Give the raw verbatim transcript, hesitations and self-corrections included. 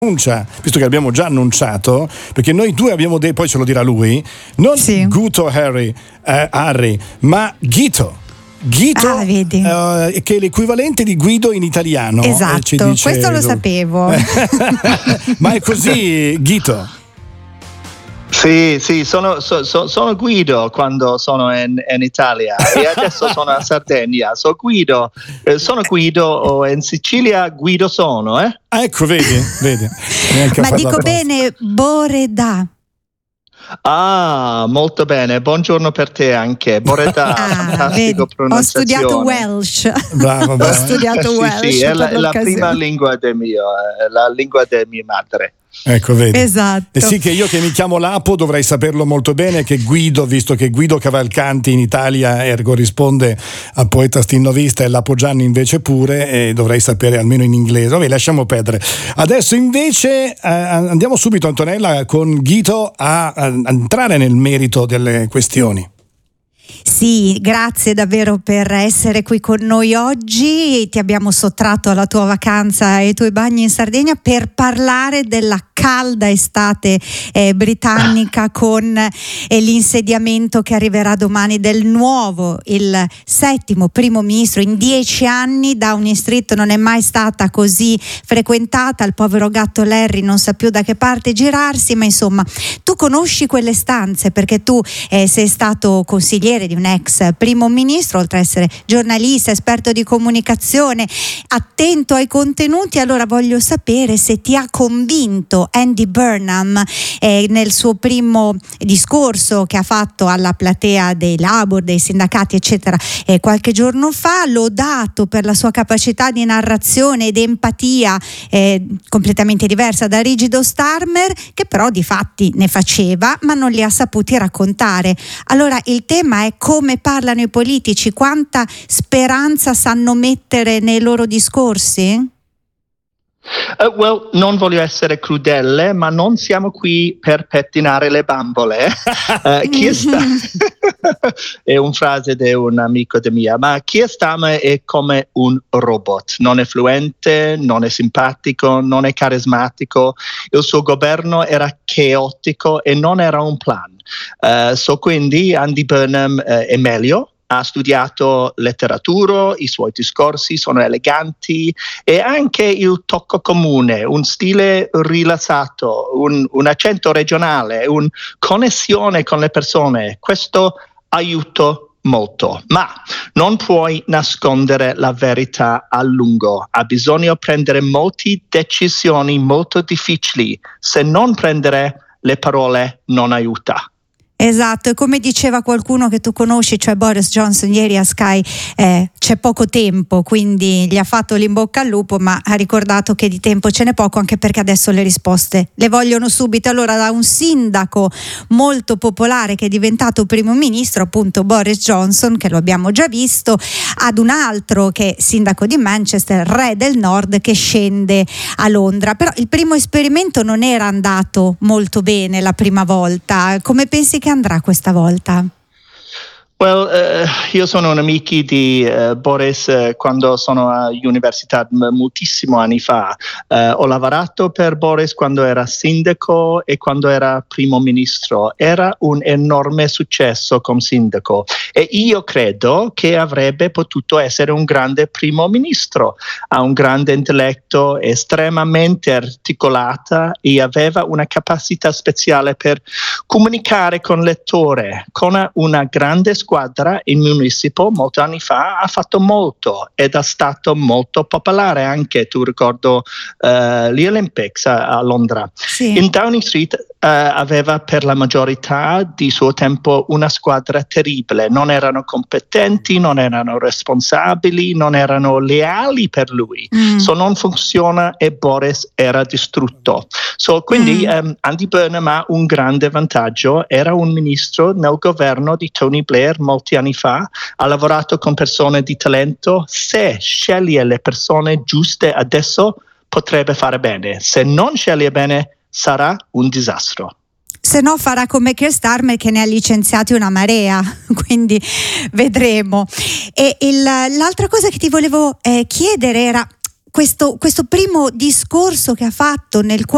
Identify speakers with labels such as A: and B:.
A: annuncia, visto che abbiamo già annunciato, perché noi due abbiamo detto, poi ce lo dirà lui, non
B: sì.
A: Guto Harry, eh, Harry, ma Ghito. Ghito,
B: ah, vedi.
A: Uh, che è l'equivalente di Guido in italiano.
B: Esatto,
A: eh, ci dice
B: questo lo
A: lui.
B: sapevo.
A: Ma è così, Ghito?
C: Sì, sì, sono, so, so, sono Guido quando sono in, in Italia e adesso sono a Sardegna. So Guido, eh, sono Guido o in Sicilia Guido sono, eh?
A: Ah, ecco, vedi, vedi.
B: Ma dico bene, Boreda.
C: Ah, molto bene, buongiorno per te anche. Boreda,
B: ah,
C: fantastico
B: vedi,
C: pronunciazione.
B: Ho studiato Welsh.
A: Bravo, bravo.
B: Ho studiato
C: sì,
B: Welsh.
C: Sì, è la, la prima lingua del mio, è la lingua della mia madre.
A: Ecco, vedi.
B: Esatto.
A: E sì, che io che mi chiamo Lapo dovrei saperlo molto bene, che Guido, visto che Guido Cavalcanti in Italia er, corrisponde al poeta stinnovista e Lapo Gianni invece pure, e dovrei sapere almeno in inglese. Vabbè, lasciamo perdere. Adesso invece eh, andiamo subito, Antonella, con Ghito a, a entrare nel merito delle questioni.
B: Sì, grazie davvero per essere qui con noi oggi. Ti abbiamo sottratto alla tua vacanza e ai tuoi bagni in Sardegna per parlare della calda estate eh, britannica con eh, l'insediamento che arriverà domani del nuovo, il settimo primo ministro in dieci anni. Downing Street non è mai stata così frequentata, il povero gatto Larry non sa più da che parte girarsi, ma insomma tu conosci quelle stanze perché tu eh, sei stato consigliere di un ex primo ministro, oltre a essere giornalista, esperto di comunicazione, attento ai contenuti. Allora voglio sapere se ti ha convinto Andy Burnham eh, nel suo primo discorso che ha fatto alla platea dei Labour, dei sindacati eccetera eh, qualche giorno fa, lodato per la sua capacità di narrazione ed empatia eh, completamente diversa da rigido Starmer, che però di fatti ne faceva ma non li ha saputi raccontare. Allora il tema è come parlano i politici, quanta speranza sanno mettere nei loro discorsi?
C: Uh, well, non voglio essere crudele, ma non siamo qui per pettinare le bambole. Uh, chi sta... è una frase di un amico di mia, ma chi sta è come un robot, non è fluente, non è simpatico, non è carismatico. Il suo governo era caotico e non era un plan. Uh, so quindi Andy Burnham uh, è meglio. Ha studiato letteratura, i suoi discorsi sono eleganti e anche il tocco comune, un stile rilassato, un, un accento regionale, una connessione con le persone. Questo aiuta molto, ma non puoi nascondere la verità a lungo. Ha bisogno di prendere molte decisioni molto difficili. Se non prendere le parole non aiuta.
B: Esatto, e come diceva qualcuno che tu conosci, cioè Boris Johnson, ieri a Sky eh, c'è poco tempo, quindi gli ha fatto l'in bocca al lupo, ma ha ricordato che di tempo ce n'è poco, anche perché adesso le risposte le vogliono subito. Allora, da un sindaco molto popolare che è diventato primo ministro, appunto Boris Johnson, che lo abbiamo già visto, ad un altro che è sindaco di Manchester, re del nord, che scende a Londra. Però il primo esperimento non era andato molto bene la prima volta. Come pensi che andrà questa volta?
C: Well, uh, io sono un amico di uh, Boris uh, quando sono all'università m- moltissimo anni fa. Uh, ho lavorato per Boris quando era sindaco e quando era primo ministro. Era un enorme successo come sindaco e io credo che avrebbe potuto essere un grande primo ministro. Ha un grande intelletto, estremamente articolata e aveva una capacità speciale per comunicare con il lettore, con una grande squadra. Squadra in municipio molti anni fa ha fatto molto ed è stato molto popolare anche, tu ricordo uh, gli Olympics a, a Londra.
B: Sì.
C: In Downing Street uh, aveva per la maggiorità di suo tempo una squadra terribile, non erano competenti, non erano responsabili, non erano leali per lui. Mm. So non funziona e Boris era distrutto. So quindi mm. um, Andy Burnham ha un grande vantaggio, era un ministro nel governo di Tony Blair molti anni fa, ha lavorato con persone di talento. Se sceglie le persone giuste adesso potrebbe fare bene, se non sceglie bene sarà un disastro.
B: Se no farà come Keir Starmer, che ne ha licenziati una marea, quindi vedremo. E il, l'altra cosa che ti volevo eh, chiedere era questo, questo primo discorso che ha fatto, nel quale